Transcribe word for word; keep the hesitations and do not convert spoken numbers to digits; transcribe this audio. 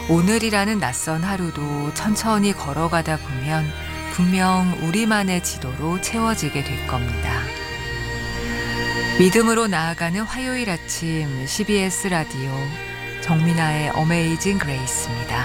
오늘이라는 낯선 하루도 천천히 걸어가다 보면 분명 우리만의 지도로 채워지게 될 겁니다. 믿음으로 나아가는 화요일 아침 씨비에스 라디오 정민아의 어메이징 그레이스입니다.